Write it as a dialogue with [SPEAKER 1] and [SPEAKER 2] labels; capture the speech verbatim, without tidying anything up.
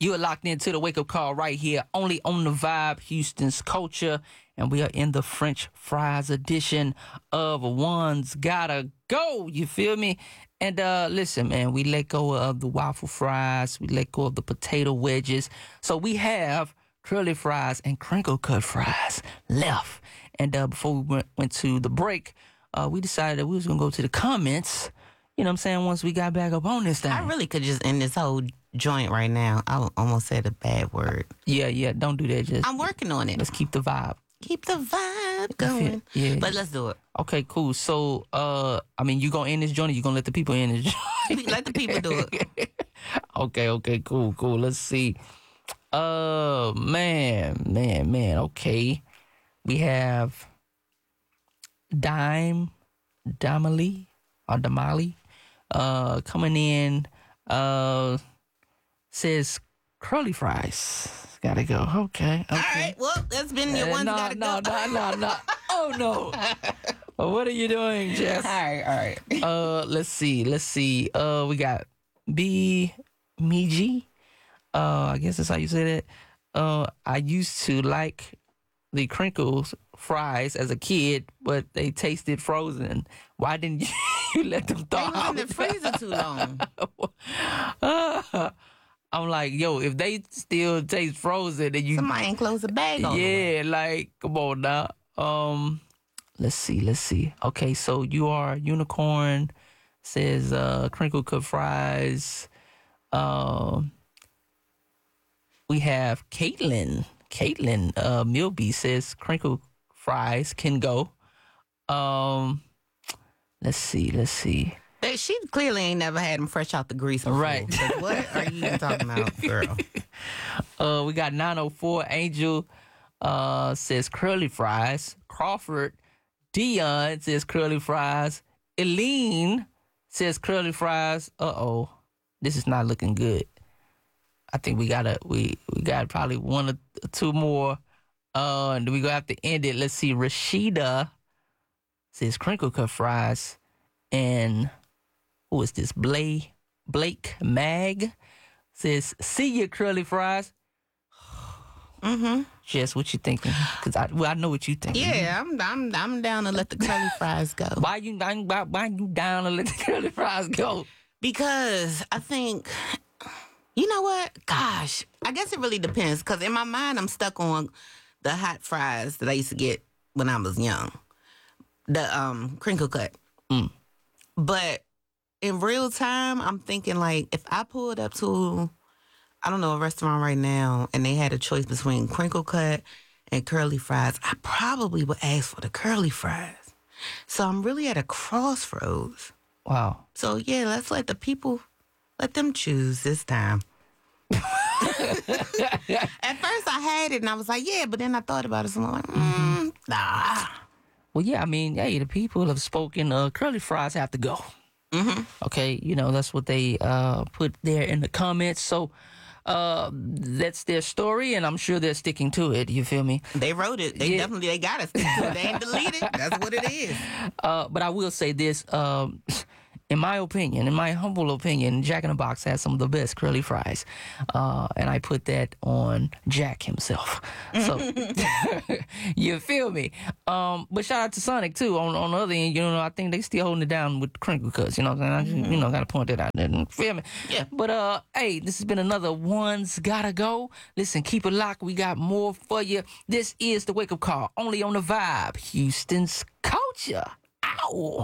[SPEAKER 1] You are locked into the wake up call right here, only on the Vibe, Houston's culture. And we are in the French fries edition of One's Gotta Go. You feel me? And uh, listen, man, we let go of the waffle fries. We let go of the potato wedges. So we have curly fries and crinkle cut fries left. And uh, before we went, went to the break, uh, we decided that we was going to go to the comments. You know what I'm saying? Once we got back up on this thing.
[SPEAKER 2] I really could just end this whole joint right now. I almost said a bad word.
[SPEAKER 1] Yeah, yeah. Don't do that. Just
[SPEAKER 2] I'm working on it.
[SPEAKER 1] Let's keep the vibe.
[SPEAKER 2] Keep the vibe going.
[SPEAKER 1] Yeah.
[SPEAKER 2] But let's do it.
[SPEAKER 1] Okay, cool. So, uh, I mean, you gonna end this joint or you gonna let the people end this joint?
[SPEAKER 2] Let the people do it.
[SPEAKER 1] Okay, okay, cool, cool. Let's see. Uh, man, man, man. Okay. We have Dime, Damali, or Damali, uh, coming in, uh, says curly fries. Gotta go. Okay. okay.
[SPEAKER 2] All right. Well, that's been your
[SPEAKER 1] Uh,
[SPEAKER 2] one's
[SPEAKER 1] no,
[SPEAKER 2] gotta
[SPEAKER 1] no,
[SPEAKER 2] go.
[SPEAKER 1] no, no, no. Oh, no. Well, what are you doing, Jess?
[SPEAKER 2] All right, all right.
[SPEAKER 1] Uh, let's see. Let's see. Uh, we got B. Miji. Uh, I guess that's how you say that. Uh, I used to like the crinkles fries as a kid, but they tasted frozen. Why didn't you, you let them thaw
[SPEAKER 2] They was in
[SPEAKER 1] out?
[SPEAKER 2] the freezer too long.
[SPEAKER 1] uh, I'm like, yo, if they still taste frozen, then you
[SPEAKER 2] Somebody ain't close the bag on them.
[SPEAKER 1] yeah, like come on now. Um, let's see, let's see. Okay, so you are unicorn says uh crinkle cut fries. Um, we have Caitlin. Caitlin uh Milby says crinkle fries can go. Um, let's see, let's see.
[SPEAKER 2] But she clearly ain't never had them fresh out the grease before.
[SPEAKER 1] Right.
[SPEAKER 2] So what are you even talking about, girl?
[SPEAKER 1] Uh, we got nine oh four Angel uh says curly fries. Crawford Dion says curly fries. Eileen says curly fries. Uh oh, this is not looking good. I think we gotta we we got probably one or two more. Uh, and we gonna have to end it. Let's see. Rashida says crinkle cut fries, and who is this? Blake Blake Mag says see your curly fries.
[SPEAKER 2] Mm-hmm.
[SPEAKER 1] Jess, what you thinking? Because I well, I know what you think.
[SPEAKER 2] Yeah, I'm I'm I'm down to let the curly fries go.
[SPEAKER 1] Why you why, why you down to let the curly fries go?
[SPEAKER 2] Because I think, you know what? Gosh, I guess it really depends. Because in my mind, I'm stuck on the hot fries that I used to get when I was young, the um crinkle cut.
[SPEAKER 1] Mm.
[SPEAKER 2] But in real time, I'm thinking like if I pulled up to, I don't know, a restaurant right now, and they had a choice between crinkle cut and curly fries, I probably would ask for the curly fries. So I'm really at a crossroads.
[SPEAKER 1] Wow.
[SPEAKER 2] So yeah, let's let the people, let them choose this time. At first I had it and I was like, yeah, but then I thought about it, so I'm like, mm, nah.
[SPEAKER 1] Well, yeah, I mean, hey, the people have spoken. Uh, curly fries have to go.
[SPEAKER 2] Mm-hmm.
[SPEAKER 1] Okay, you know, that's what they uh, put there in the comments. So uh, that's their story, and I'm sure they're sticking to it. You feel me?
[SPEAKER 2] They wrote it. They
[SPEAKER 1] Yeah.
[SPEAKER 2] definitely, they got us. They ain't deleted. That's what it is.
[SPEAKER 1] Uh, but I will say this. Um, in my opinion, in my humble opinion, Jack in the Box has some of the best curly fries. Uh, and I put that on Jack himself. So, you feel me? Um, but shout out to Sonic, too. On, on the other end, you know, I think they still holding it down with crinkle cuts. You know what I'm saying? I just, you know, got to point that out there. Feel me?
[SPEAKER 2] Yeah.
[SPEAKER 1] But, uh, hey, this has been another One's Gotta Go. Listen, keep it locked. We got more for you. This is the Wake Up Call, only on the Vibe, Houston's culture. Ow.